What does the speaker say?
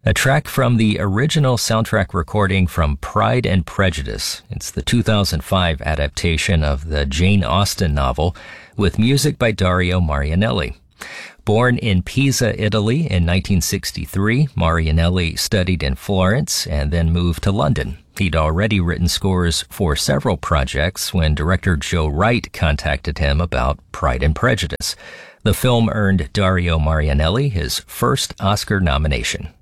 A track from the original soundtrack recording from Pride and Prejudice. It's the 2005 adaptation of the Jane Austen novel with music by Dario Marianelli. Born in Pisa, Italy in 1963, Marianelli studied in Florence and then moved to London. He'd already written scores for several projects when director Joe Wright contacted him about Pride and Prejudice. The film earned Dario Marianelli his first Oscar nomination.